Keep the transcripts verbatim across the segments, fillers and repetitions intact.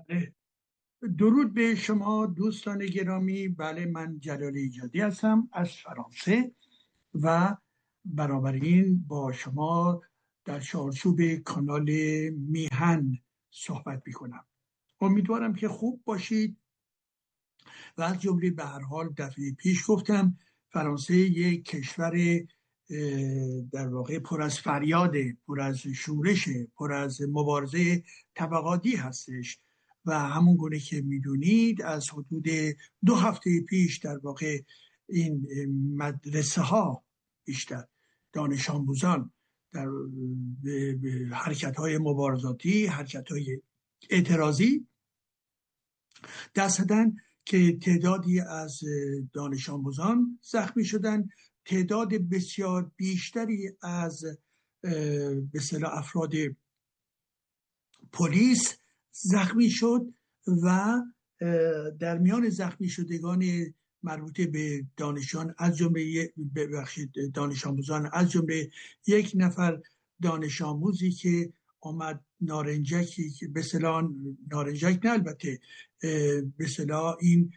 بله. درود به شما دوستان گرامی. بله، من جلال ایجادی هستم از فرانسه و بنابراین با شما در چارچوب کانال میهن صحبت میکنم. امیدوارم که خوب باشید و از جمله به هر حال دفعه پیش گفتم فرانسه یک کشور در واقع پر از فریاده، پر از شورشه، پر از مبارزه طبقاتی هستش و همون گونه که میدونید از حدود دو هفته پیش در واقع این مدرسه ها بیشتر دانش آموزان در حرکت های مبارزاتی، حرکت های اعتراضی دست دادن که تعدادی از دانش آموزان زخمی شدن، تعداد بسیار بیشتری از به اصطلاح افراد پلیس زخمی شد و در میان زخمی شدگان مربوط به دانشان از جمله ببخشید دانش آموزان از جمله یک نفر دانش آموزی که آمد نارنجکی که به اصطلاح نارنجک نه البته به اصطلاح این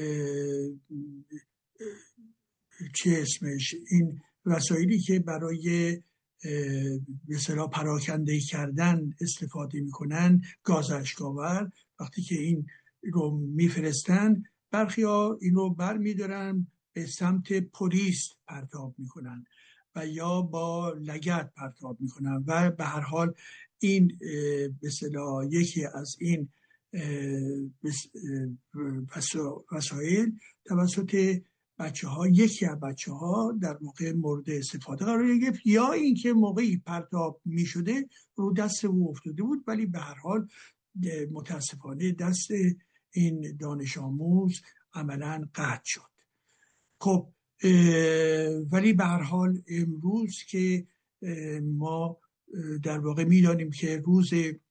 چه اسمش این وسایلی که برای به اصطلاح پراکنده کردن استفاده میکنن، گاز اشک‌آور، وقتی که این رو میفرستن برخی ها این رو بر میدارن به سمت پلیس پرتاب میکنن و یا با لگد پرتاب میکنن و به هر حال این به اصطلاح یکی از این وسایل توسط بچه ها یکی از بچه ها در موقع مورد استفاده قرار گرفت یا اینکه موقعی پرتاب می شده رو دست او افتاده بود، ولی به هر حال متاسفانه دست این دانش آموز عملاً قطع شد. خب ولی به هر حال امروز که ما در واقع می دانیم که روز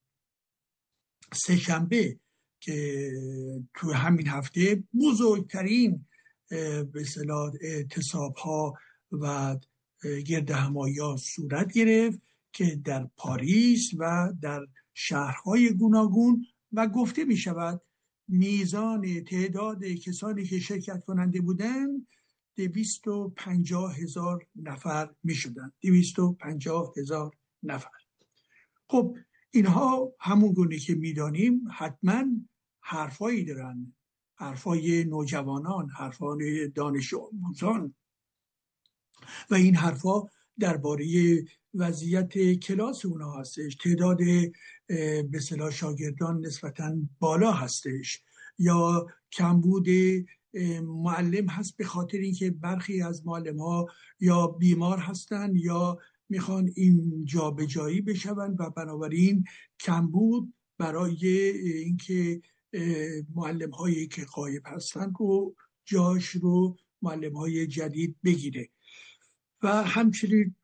سه‌شنبه که تو همین هفته بزرگترین به اصطلاح اعتصاب ها و گردهمایی ها صورت گرفت که در پاریس و در شهرهای گوناگون و گفته می شود میزان تعداد کسانی که شرکت کننده بودند دویست و پنجاه هزار نفر می شدند. دویست و پنجاه هزار نفر. خب اینها همون گونه که می دانیم حتما حرفایی دارن، حرفای نوجوانان، حرفای دانش آموزان و این حرفا درباره وضعیت کلاس اونها هستش. تعداد به اصطلاح شاگردان نسبتاً بالا هستش یا کمبود معلم هست به خاطر اینکه برخی از معلم ها یا بیمار هستن یا میخوان این جابجایی بشون و بنابراین کمبود برای اینکه معلم هایی که غایب هستن رو جاش رو معلم های جدید بگیره و همچنین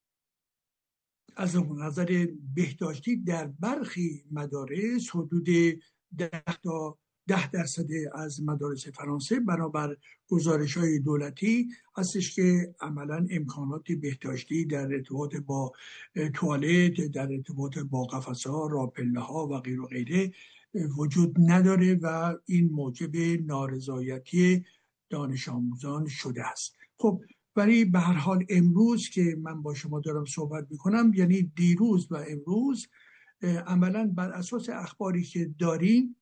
از نظر بهداشتی در برخی مدارس حدود ده تا ده درصد از مدارس فرانسه بنابر گزارش های دولتی هستش که عملا امکانات بهداشتی در ارتباط با توالت، در ارتباط با قفس‌ها، راپله‌ها و غیر و غیره وجود نداره و این موجب نارضایتی دانش آموزان شده است. خب ولی به هر حال امروز که من با شما دارم صحبت میکنم، یعنی دیروز و امروز، عملا بر اساس اخباری که داریم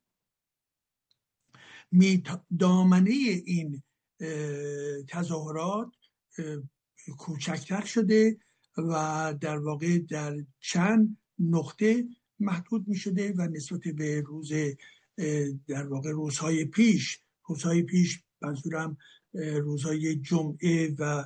دامنه این تظاهرات کوچکتر شده و در واقع در چند نقطه محدود می شده و نسبت به روز در واقع روزهای پیش روزهای پیش منظورم روزهای جمعه و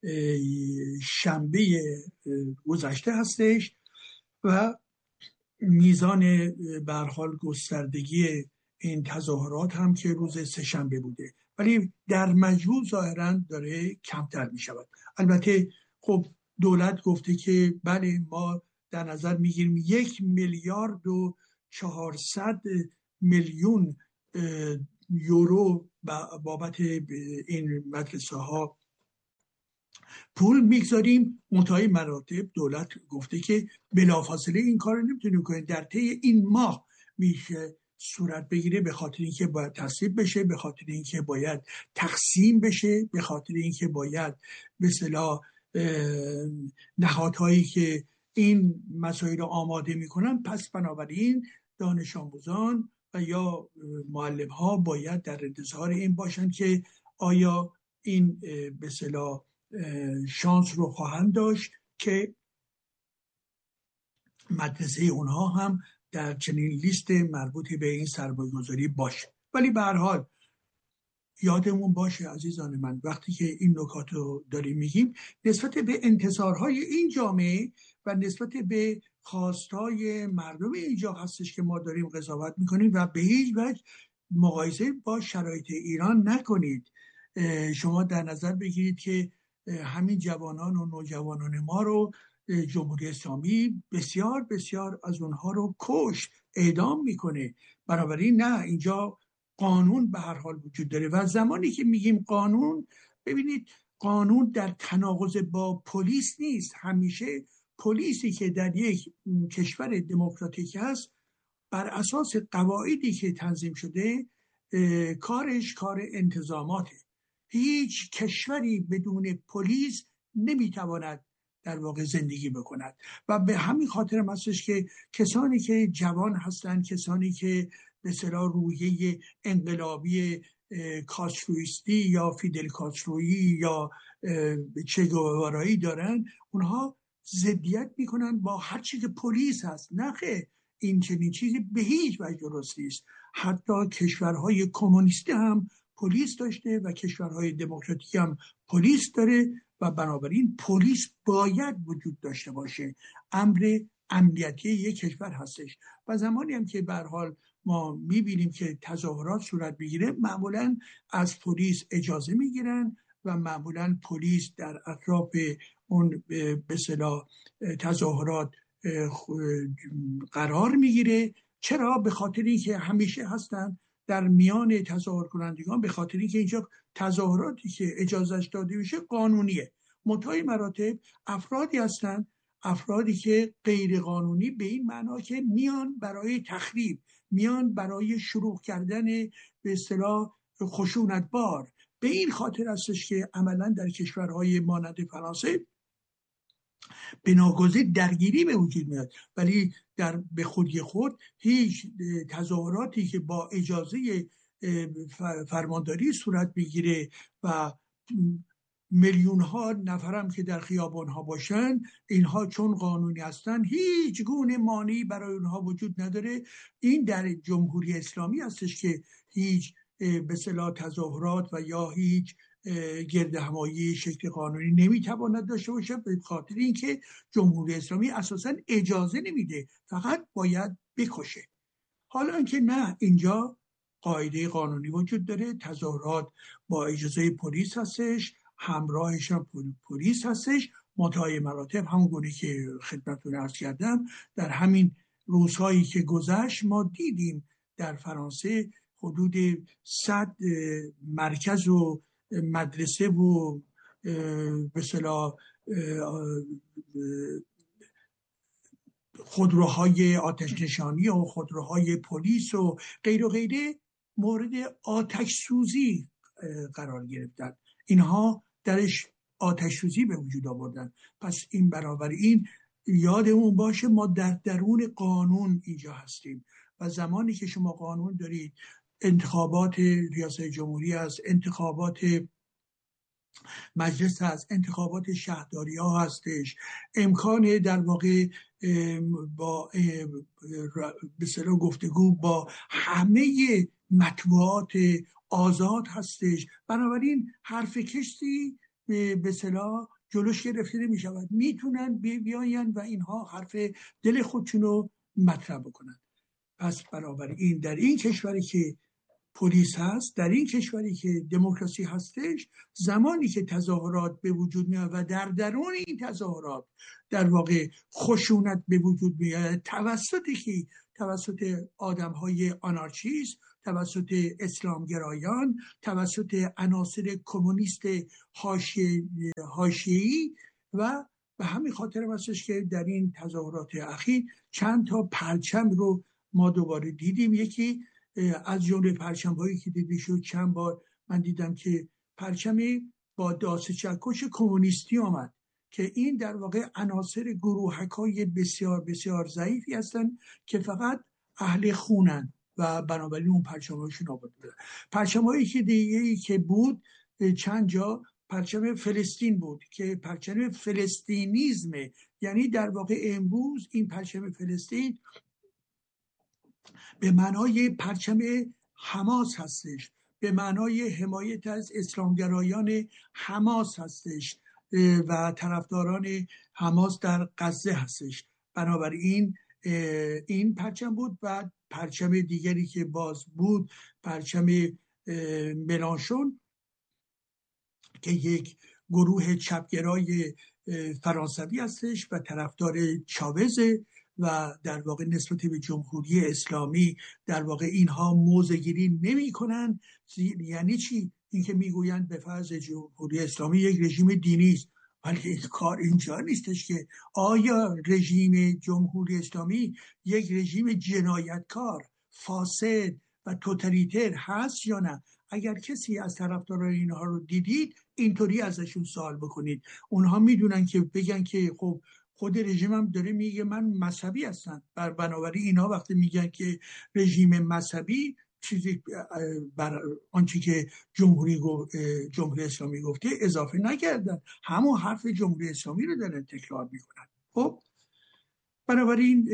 شنبه گذشته هستش و میزان به هر حال گستردگی این تظاهرات هم که روز سه‌شنبه بوده ولی در مجموع ظاهراً داره کمتر می شود. البته خب دولت گفته که بله ما در نظر می گیریم یک میلیارد و چهارصد میلیون یورو بابت این مدرسه ها پول میگذاریم. منتهای مراتب دولت گفته که بلافاصله این کار نمیتونیم کنیم، در طی این ماه میشه صورت بگیره، به خاطر اینکه باید تصویب بشه، به خاطر اینکه باید تقسیم بشه، به خاطر اینکه باید به اصطلاح نهادهایی که این مسائل رو آماده میکنن. پس بنابراین دانش آموزان و یا معلم ها باید در انتظار این باشند که آیا این به اصطلاح شانس رو خواهند داشت که مدرسه اونها هم در چنین لیست مربوط به این سرمایه‌گذاری باشه. ولی به هر حال یادمون باشه عزیزان من، وقتی که این نکات رو داریم میگیم نسبت به انتظارهای این جامعه و نسبت به خواستای مردم اینجا هستش که ما داریم قضاوت میکنیم و به هیچ وجه مقایسه با شرایط ایران نکنید. شما در نظر بگیرید که همین جوانان و نوجوانان ما رو جمهوری اسلامی بسیار بسیار از اونها رو کشت، اعدام میکنه. بنابراین نه، اینجا قانون به هر حال وجود داره و زمانی که میگیم قانون، ببینید قانون در تناقض با پلیس نیست. همیشه پلیسی که در یک کشور دموکراتیک هست بر اساس قواعدی که تنظیم شده کارش کار انتظاماته. هیچ کشوری بدون پلیس نمیتواند در واقع زندگی بکند و به همین خاطر هم هستش که کسانی که جوان هستند، کسانی که به اصطلاح روحیه انقلابی کاسترویستی یا فیدل کاسترویی یا چه گوارایی دارن، اونها ضدیت میکنن با هر چی که پلیس هست. نه خیر، این چنین چیزی به هیچ وجه درست نیست. حتی کشورهای کمونیستی هم پلیس داشته و کشورهای دموکراتیک هم پلیس داره و بنابراین پلیس باید وجود داشته باشه. امر امنیتی یک کشور هستش و زمانی هم که به هر حال ما میبینیم که تظاهرات صورت بگیره، معمولا از پلیس اجازه میگیرن و معمولا پلیس در اطراف اون به اصطلاح تظاهرات قرار میگیره. چرا؟ به خاطر اینکه همیشه هستن در میان تظاهر کنندگان، به خاطر اینکه اینجا تظاهراتی که اجازهش داده میشه قانونیه. منتهای مراتب افرادی هستن، افرادی که غیر قانونی، به این معنا که میان برای تخریب، میان برای شروع کردن به اصطلاح خشونتبار. به این خاطر هستش که عملا در کشورهای مانند فرانسه بناگزیر درگیری به وجود میاد، ولی در به خودی خود هیچ تظاهراتی که با اجازه فرمانداری صورت بگیره و میلیون ها نفرم که در خیابان ها باشن، اینها چون قانونی هستن هیچ گونه مانعی برای اونها وجود نداره. این در جمهوری اسلامی هستش که هیچ به اصطلاح تظاهرات و یا هیچ گرد همایی شکل قانونی نمیتواند داشته باشه، به خاطر اینکه جمهوری اسلامی اساسا اجازه نمیده، فقط باید بکشه. حالا اینکه نه، اینجا قاعده قانونی وجود داره، تظاهرات با اجازه پلیس هستش، همراهش هم پلیس هستش. منتهای مراتب همونگونه که خدمتتون عرض کردم، در همین روزهایی که گذشت ما دیدیم در فرانسه حدود صد مرکز و مدرسه و به اصطلاح خودروهای آتش نشانی و خودروهای پلیس و غیر و غیره مورد آتش سوزی قرار گرفتن. اینها درش آتش سوزی به وجود آوردن. پس این برابر این یادمون باشه ما در درون قانون اینجا هستیم و زمانی که شما قانون دارید، انتخابات ریاست جمهوری هست، انتخابات مجلس هست، انتخابات شهرداری ها هستش، امکان در واقع با به اصطلاح گفتگو با همه مطبوعات آزاد هستش. بنابراین حرف کسی به اصطلاح جلوش گرفته نمی شود، میتونن بیاین و اینها حرف دل خودشونو مطرح بکنن. پس بنابراین در این کشوری که پلیس هست، در این کشوری که دموکراسی هستش، زمانی که تظاهرات به وجود میاد و در درون این تظاهرات در واقع خشونت به وجود میاد توسط کی؟ توسط آدم‌های آنارشیست، توسط اسلامگرایان، توسط عناصر کمونیست حاشیه‌ای و به همین خاطر هستش که در این تظاهرات اخیر چند تا پرچم رو ما دوباره دیدیم. یکی از جمله پرچم‌هایی که دیده شد، چند بار من دیدم که پرچمی با داس چکش کمونیستی آمد که این در واقع عناصر گروهکای بسیار بسیار ضعیفی هستند که فقط اهل خونن و بنابراین اون پرچم‌هاشون آورده بودن. پرچم‌هایی که دیگه‌ای که بود چند جا پرچم فلسطین بود که پرچم فلسطینیزمه، یعنی در واقع امروز این پرچم فلسطین به معنای پرچم حماس هستش، به معنای حمایت از اسلامگرایان حماس هستش و طرفداران حماس در غزه هستش. بنابراین این پرچم بود. و پرچم دیگری که باز بود پرچم ملانشون که یک گروه چپگرای فرانسوی هستش و طرفدار چاوزه و در واقع نسبت به جمهوری اسلامی در واقع اینها موضع‌گیری نمی‌کنن. یعنی چی؟ اینکه میگویند به فرض جمهوری اسلامی یک رژیم دینی است، ولی این کار اینجا نیستش که آیا رژیم جمهوری اسلامی یک رژیم جنایتکار، فاسد و توتالیتر هست یا نه؟ اگر کسی از طرفداران اینها رو دیدید اینطوری ازشون سوال بکنید. اونها میدونن که بگن که خب خود رژیم هم داره میگه من مذهبی هستم، بنابراین اینها وقتی میگن که رژیم مذهبی چیزی بر آنچه که جمهوری جمهوری اسلامی گفته اضافه نکردن، همون حرف جمهوری اسلامی رو دارن تکرار میکنن. خب بنابراین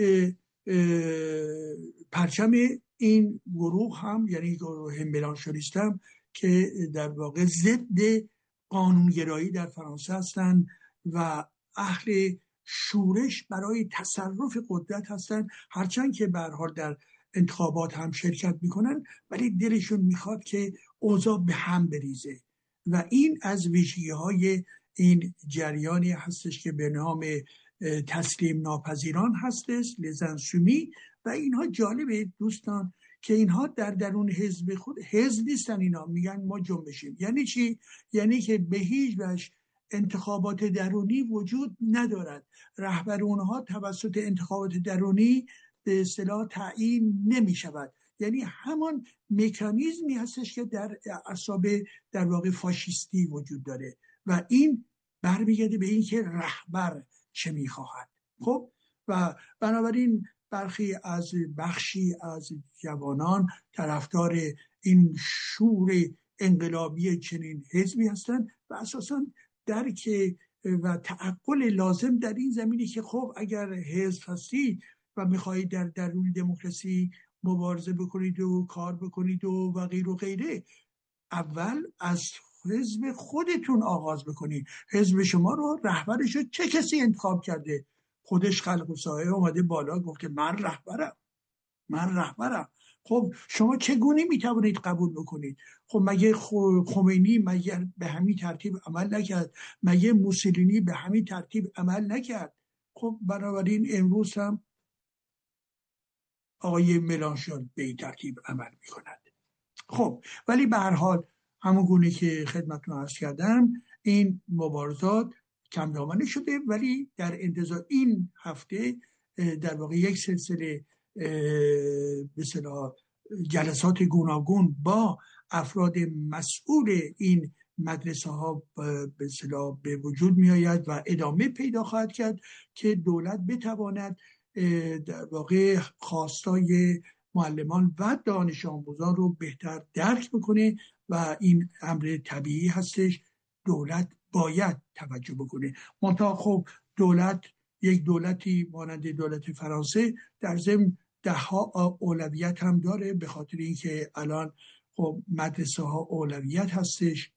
پرچم این گروه هم یعنی گروه ملانشونیست هم که در واقع ضد قانونگرایی در فرانسه هستند و اهل شورش برای تصرف قدرت هستند، هرچند که به هر حال در انتخابات هم شرکت میکنن ولی دلشون میخواد که اوضاع به هم بریزه. و این از ویژگی‌های این جریانی هستش که به نام تسلیم ناپذیران هستش، لزنسومی. و اینها جالبه دوستان که اینها در درون حزب خود حزب نیستن، اینا میگن ما جنبشیم. یعنی چی؟ یعنی که به هیچ وجه انتخابات درونی وجود ندارد، رهبر اونها توسط انتخابات درونی به اصطلاح تعیین نمی شود. یعنی همان مکانیزمی هستش که در اعصاب در واقع فاشیستی وجود داره و این برمیگرده به این که رهبر چه میخواهد. خب و بنابراین برخی از بخشی از جوانان طرفدار این شور انقلابی چنین حزبی هستند و اساساً درک و تعقل لازم در این زمینی که خب اگر حزب هستید و میخواهید در درون دموکراسی مبارزه بکنید و کار بکنید و و غیر و غیره، اول از حزب خودتون آغاز بکنید. حزب شما رو رهبرش رو چه کسی انتخاب کرده؟ خودش خلق و سایه اومده بالا گفته من رهبرم، من رهبرم. خب شما چگونه میتوانید قبول بکنید؟ خب مگه خمینی مگه به همین ترتیب عمل نکرد؟ مگه موسولینی به همین ترتیب عمل نکرد؟ خب بنابراین امروز هم آقای ملانشون به این ترتیب عمل میکند. خب ولی به هر حال همون گونه که خدمتتون عرض کردم این مبارزات کم دامنه شده، ولی در انتظار این هفته در واقع یک سلسله به اصطلاح جلسات گوناگون با افراد مسئول این مدرسه ها به اصطلاح به وجود می آید و ادامه پیدا خواهد کرد که دولت بتواند در واقع خواستای معلمان و دانش آموزان رو بهتر درک بکنه و این امر طبیعی هستش، دولت باید توجه بکنه. منتها خب دولت یک دولتی مانند دولت فرانسه در ضمن ده ها اولویت هم داره، به خاطر اینکه الان خب مدرسه ها اولویت هستش،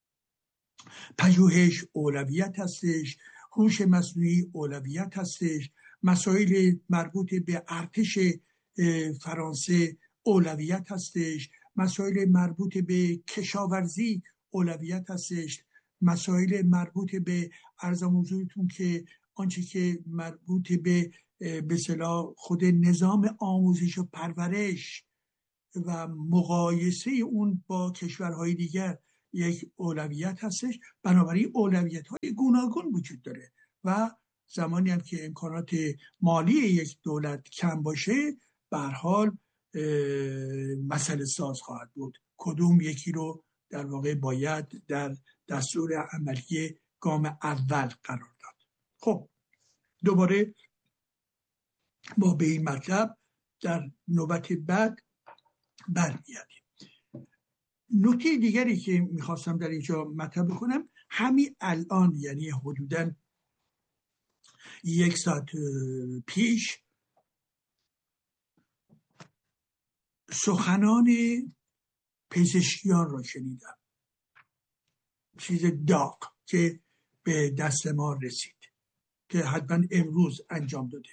پژوهش اولویت هستش، هوش مصنوعی اولویت هستش، مسائل مربوط به ارتش فرانسه اولویت هستش، مسائل مربوط به کشاورزی اولویت هستش، مسائل مربوط به عرضم حضورتون که آنچه که مربوط به به اصطلاح خود نظام آموزش و پرورش و مقایسه اون با کشورهای دیگر یک اولویت هستش. بنابراین اولویت‌های گوناگون وجود داره و زمانی هم که امکانات مالی یک دولت کم باشه به هر حال مسئله ساز خواهد بود کدوم یکی رو در واقع باید در دستور عملی گام اول قرار داد. خب دوباره ما به این مطلب در نوبت بعد برمیگردیم. نکته دیگری که میخواستم در اینجا مطرح بکنم، همین الان یعنی حدوداً یک ساعت پیش سخنان پزشکیان را شنیدم، چیز داغ که به دست ما رسید که حتما امروز انجام داده،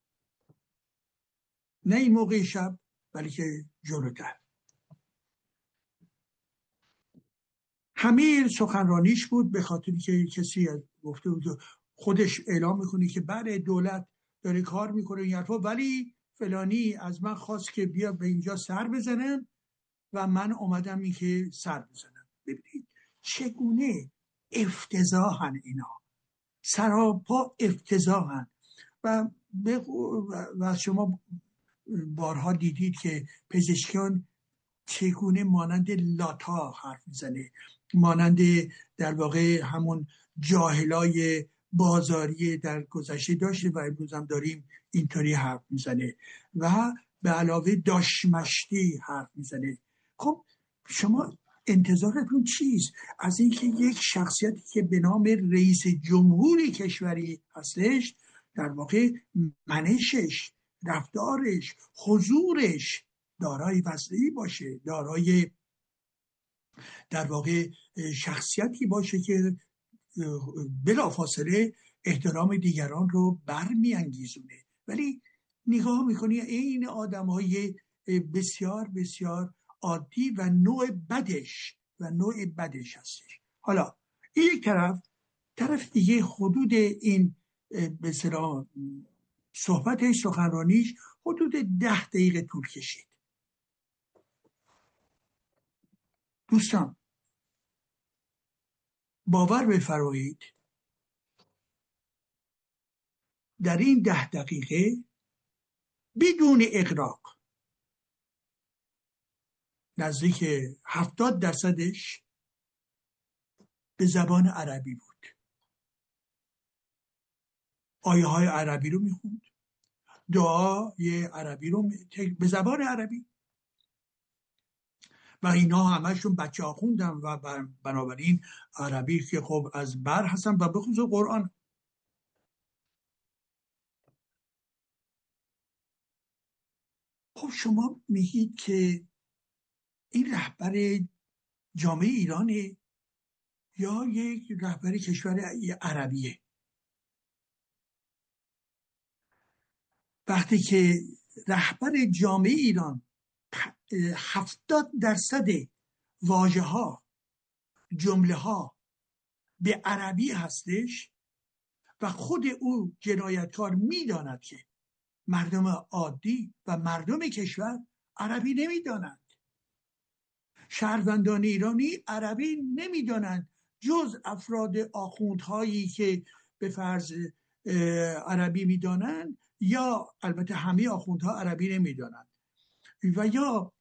نه این موقع شب بلکه جلوتر. همه سخنرانیش بود به خاطر که کسی گفته بود، خودش اعلام میکنه که بله دولت داره کار میکنه این حرفا، ولی فلانی از من خواست که بیا به اینجا سر بزنم و من اومدم این که سر بزنم. ببینید چگونه افتضاحن اینا، سراپا افتضاحن. و و شما بارها دیدید که پزشکان چگونه مانند لاتا حرف میزنه، مانند در واقع همون جاهلای بازاری در گذشته داشته و امروز هم داریم اینطوری حرف میزنه و به علاوه داشمشتی حرف میزنه. خب شما انتظارتون چیست از اینکه یک شخصیتی که به نام رئیس جمهوری کشوری هستش در واقع منشش، رفتارش، حضورش دارای وضعی باشه، دارای در واقع شخصیتی باشه که بلافاصله احترام دیگران رو برمیانگیزونه. ولی نگاه میکنی این آدم‌های بسیار بسیار عادی و نوع بدش و نوع بدش هستش. حالا این یک طرف، طرف دیگه حدود این به اصطلاح صحبتش، سخنرانیش حدود ده دقیقه طول کشید. دوستان باور بفرمایید در این ده دقیقه بدون اغراق نزدیک هفتاد درصدش به زبان عربی بود. آیه های عربی رو میخوند، دعای عربی رو به زبان عربی، و اینا همشون بچه ها خوندن و بنابراین عربی که خب از بر هستن و بخصوص قرآن. خب شما میگید که این رهبر جامعه ایرانه یا یک رهبر کشور عربیه؟ وقتی که رهبر جامعه ایران هفتاد درصد واژه ها، جمله ها به عربی هستش و خود او جنایتکار میداند که مردم عادی و مردم کشور عربی نمیدانند، شهروندان ایرانی عربی نمیدانند جز افراد آخوندهایی که به فرض عربی میدانند، یا البته همه آخوندها عربی نمیدانند، و یا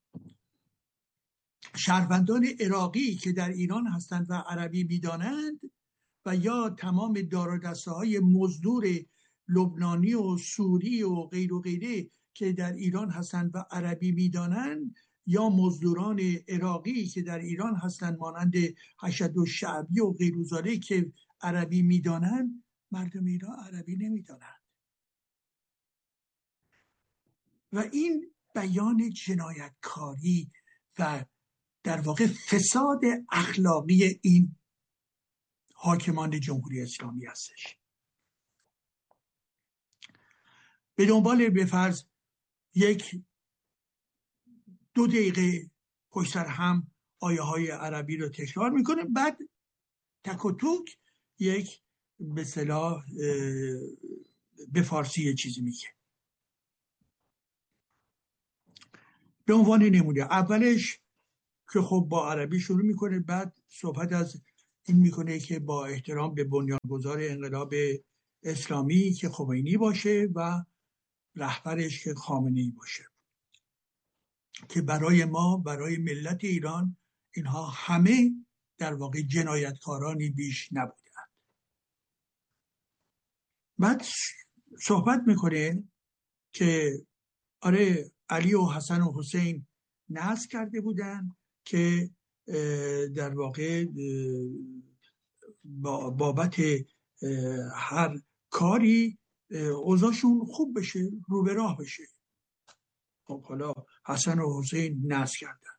شهروندان عراقی که در ایران هستند و عربی میدانند، و یا تمام دار و دسته های مزدور لبنانی و سوری و غیر و غیره که در ایران هستند و عربی میدانند، یا مزدوران عراقی که در ایران هستند مانند حشد و شعبی و غیر و ذالک که عربی میدانند، مردم ایران عربی نمیدانند. و این بیان جنایتکاری و در واقع فساد اخلاقی این حاکمان جمهوری اسلامی هستش. به دنبال به فرض یک دو دقیقه پشت سر هم آیه های عربی رو تکرار میکنه، بعد تک و توک یک به اصطلاح به فارسی چیزی میگه. به عنوان نمونه اولش که خب با عربی شروع میکنه، بعد صحبت از این میکنه که با احترام به بنیانگذار انقلاب اسلامی که خمینی باشه و رهبرش که خامنه‌ای باشه. که برای ما، برای ملت ایران، اینها همه در واقع جنایتکارانی بیش نبودند. بعد صحبت میکنه که آره علی و حسن و حسین نذر کرده بودن که در واقع بابت هر کاری اوضاعشون خوب بشه، رو به راه بشه. خب حالا حسن و حسین نذر کردن.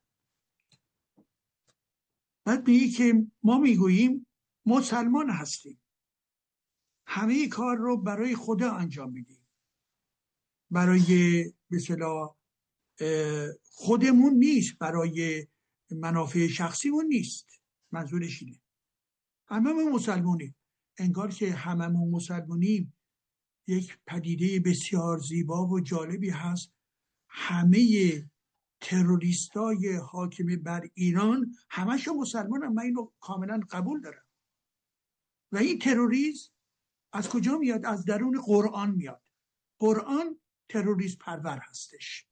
بعد میگه که ما میگوییم مسلمان هستیم، همه کار رو برای خدا انجام میدیم، برای به اصطلاح خودمون نیست، برای منافع شخصیمون نیست. منظورش اینه هممون مسلمونیم. انگار که هممون مسلمونیم یک پدیده بسیار زیبا و جالبی هست. همه تروریستای حاکم بر ایران همشون مسلمان هم. من اینو کاملا قبول دارم. و این تروریسم از کجا میاد؟ از درون قرآن میاد. قرآن تروریست پرور هستش.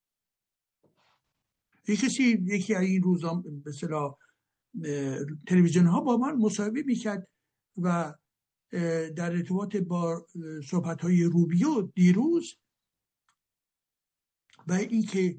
یکی کسی یکی از این روزا به اصطلاح تلویزیون ها با من مصاحبه میکرد و در ارتباط با صحبت های روبیو دیروز و اینکه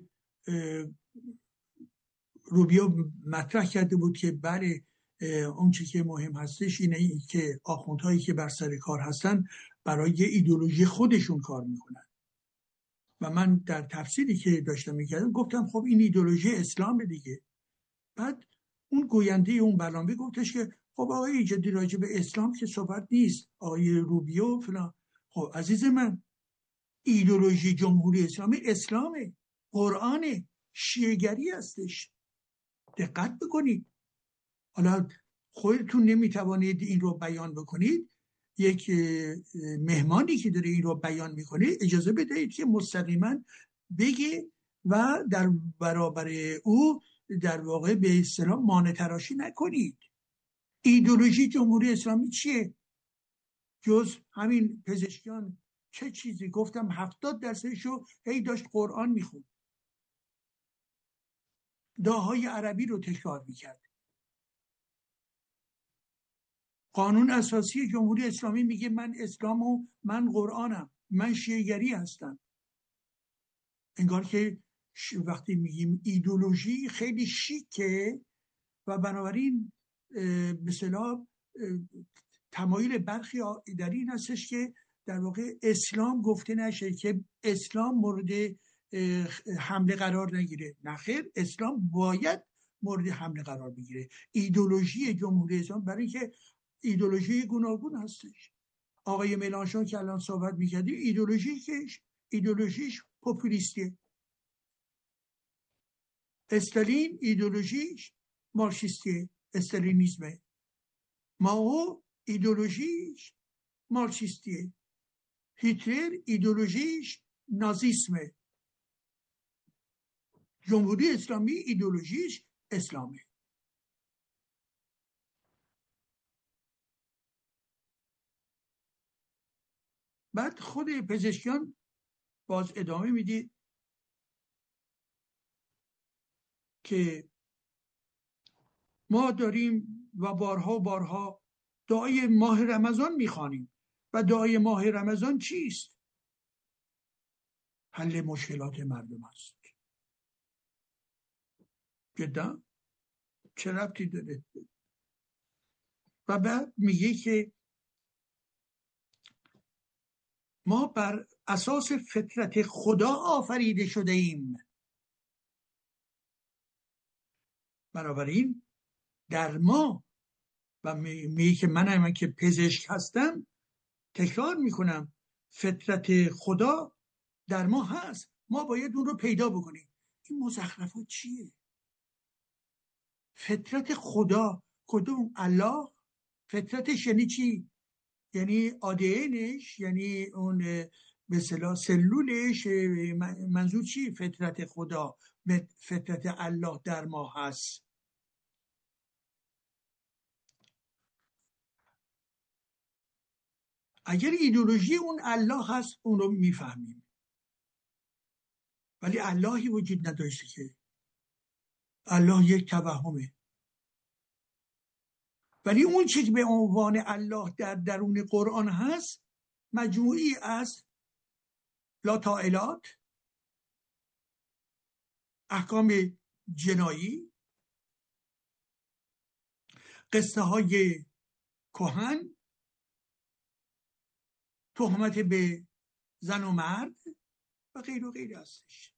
روبیو مطرح کرده بود که بله اون چیزی که مهم هستش اینه ای که آخوندهایی که بر سر کار هستن برای ایدئولوژی خودشون کار میکنن. و من در تفسیری که داشتم میکردم گفتم خب این ایدئولوژی اسلام دیگه. بعد اون گوینده اون برنامه گفتش که خب آقای جدی راجع به اسلام که صحبت نیست، آقای روبیو فلان. خب عزیز من، ایدئولوژی جمهوری اسلامی اسلامه، قرآنه، شیعه‌گری هستش. دقت بکنید. حالا خودتون نمیتوانید این رو بیان بکنید، یک مهمانی که داره این رو بیان میکنه اجازه بدهید که مستقیما بگه و در برابر او در واقع به اصطلاح مانع تراشی نکنید. ایدئولوژی جمهوری اسلامی چیه؟ جز همین پزشکیان چه چیزی؟ گفتم هفتاد درصدشو هی داشت قرآن میخوند، دعاهای عربی رو تکرار میکرد. قانون اساسی جمهوری اسلامی میگه من اسلام و من قرآنم، من شیعه‌گری هستم. انگار که وقتی میگیم ایدئولوژی خیلی شیکه و بنابراین به اصطلاح تمایل برخی در این هستش که در واقع اسلام گفته نشه، که اسلام مورد حمله قرار نگیره. نخیر، اسلام باید مورد حمله قرار بگیره. ایدئولوژی جمهوری اسلامی برای اینکه ایدئولوژی گوناگون هستش. آقای ملانشون که الان صحبت میکردی ایدئولوژی که ایدئولوژیش پوپولیستیه. استالین ایدئولوژیش مارکسیستیه، استالینیسمه. مائو ایدئولوژیش مارکسیستیه. هیتلر ایدئولوژیش نازیسمه. جمهوری اسلامی ایدئولوژیش اسلامه. بعد خود پزشکیان باز ادامه میدید که ما داریم و بارها و بارها دعای ماه رمضان میخوانیم و دعای ماه رمضان چیست؟ حل مشکلات مردم است. جدا چه ربطی داره؟ و بعد میگه که ما بر اساس فطرت خدا آفریده شده ایم. بنابراین در ما و میگه که من من که پزشک هستم تکرار میکنم فطرت خدا در ما هست، ما باید اون رو پیدا بکنیم. این مزخرفات چیه؟ فطرت خدا کدوم؟ الله؟ فطرتش یعنی چی؟ یعنی آدینش، یعنی اون به اصطلاح سلولش. منظور چی؟ فطرت خدا، فطرت الله در ما هست. اگر ایدئولوژی اون الله هست اون رو میفهمیم. ولی اللهی وجود نداشته که. الله یک توهمه. ولی اون چیزی که به عنوان الله در درون قرآن هست مجموعی از لاتائلات، احکام جنایی، قصه های کهن، تهمت به زن و مرد و غیر و غیر هستش.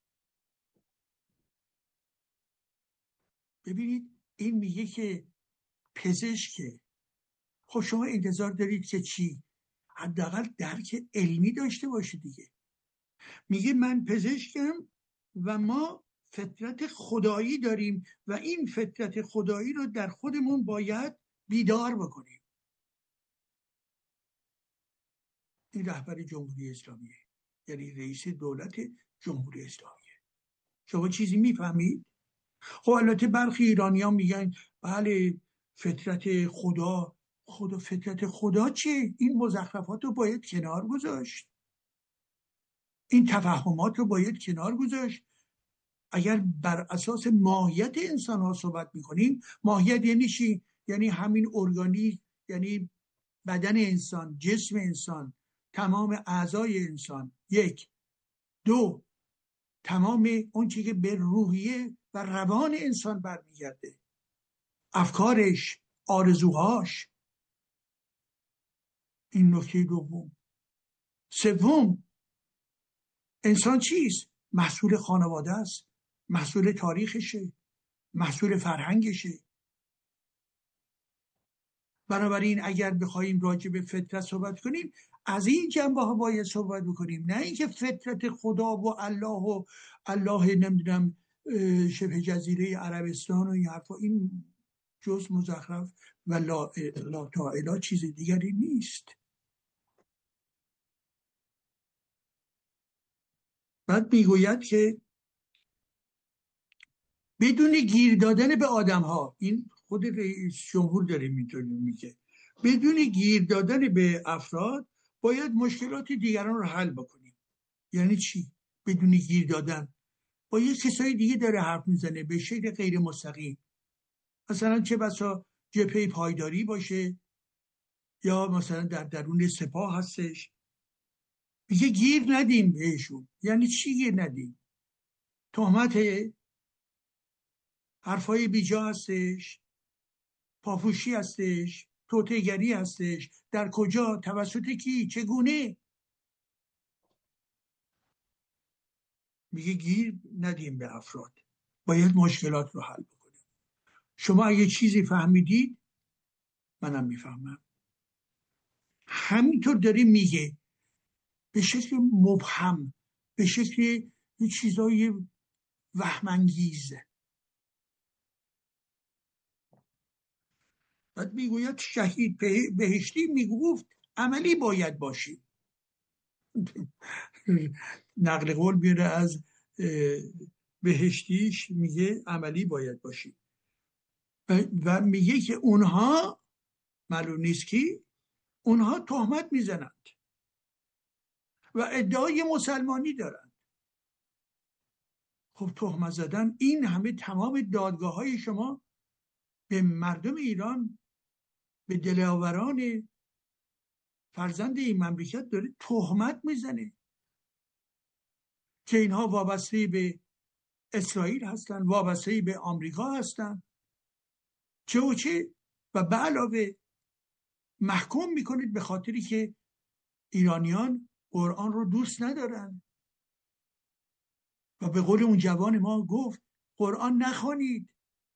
ببینید این میگه که پزشکه. خب شما انتظار دارید که چی؟ حداقل درک علمی داشته باشه دیگه. میگه من پزشکم و ما فطرت خدایی داریم و این فطرت خدایی رو در خودمون باید بیدار بکنیم. این رهبر جمهوری اسلامیه، یعنی رئیس دولت جمهوری اسلامیه. شما چیزی میفهمید؟ خب البته برخی ایرانیان میگن بله فطرت خدا. خدا فطرت خدا چیه؟ این مزخرفات رو باید کنار گذاشت، این تفاهمات رو باید کنار گذاشت. اگر بر اساس ماهیت انسان ها صحبت میکنیم، ماهیت یعنی چی؟ یعنی همین ارگانی، یعنی بدن انسان، جسم انسان، تمام اعضای انسان. یک. دو، تمام اون چیزی که به روحیه و روان انسان برمیگرده، افکارش، آرزوهاش. این نکته دوم. سوم، انسان چیست؟ محصول خانواده است، محصول تاریخشه، محصول فرهنگشه. بنابراین اگر بخوایم راجع به فطرت صحبت کنیم، از این جنبه ها باید صحبت بکنیم، نه اینکه فطرت خدا و الله و الله نمیدونم شبه جزیره عربستان و این حرفا، این جز مزخرف و لا, لا تائلا چیز دیگری نیست. بعد میگوید که بدون گیر دادن به آدم ها، این خود رئیس جمهور داره میتونه میگه، بدون گیر دادن به افراد باید مشکلات دیگران رو حل بکنیم. یعنی چی؟ بدون گیر دادن. با یه کسای دیگه داره حرف میزنه به شکل غیر مستقیم. مثلا چه بسا جبهه پایداری باشه یا مثلا در درون سپاه هستش. میگه گیر ندیم بهشون. یعنی چی گیر ندیم؟ تهمت، حرفای بیجا هستش، پاپوشی هستش، توطئه‌گری هستش. در کجا؟ توسط کی؟ چگونه؟ میگه گیر ندیم به افراد، باید مشکلات رو حل بکنیم. شما اگه چیزی فهمیدید منم میفهمم. همینطور داره میگه به شکل مبهم، به شکل یه چیزای وهم‌انگیز. بعد میگوید شهید بهشتی میگفت عملی باید باشی. نقل قول میره از بهشتیش، میگه عملی باید باشی. و میگه که اونها معلوم نیست کی، اونها تهمت میزنند و ادعای مسلمانی دارند. خب تهمت زدن، این همه تمام دادگاه های شما به مردم ایران، به دلاوران فرزند این مملکت داره تهمت میزنه که اینها وابسته به اسرائیل هستن، وابسته به آمریکا هستن، چه و چه. و به علاوه محکوم میکنید به خاطری که ایرانیان قرآن رو دوست ندارن و به قول اون جوان ما گفت قرآن نخوانید،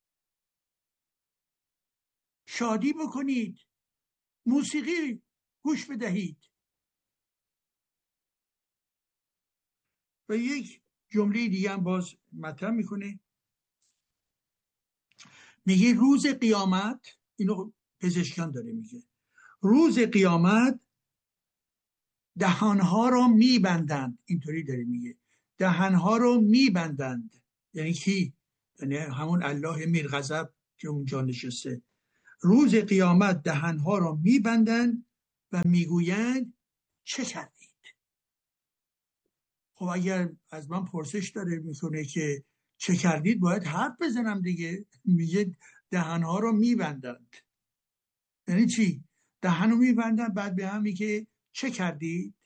شادی بکنید، موسیقی گوش بدهید. و یک جمله دیگه هم باز مطرح میکنه، میگه روز قیامت، اینو پزشکان داره میگه، روز قیامت دهانها رو میبندند. اینطوری داره میگه دهانها رو میبندند. یعنی کی؟ یعنی همون الله میرغضب که اونجا نشسته. روز قیامت دهانها رو میبندند و میگویند چه کردید؟ خب خب اگر از من پرسش داره میکنه که چه کردید، باید حرف بزنم دیگه. میگه دهنها رو میبندند. یعنی چی؟ دهن رو میبندن، بعد به هم میگه چه کردید؟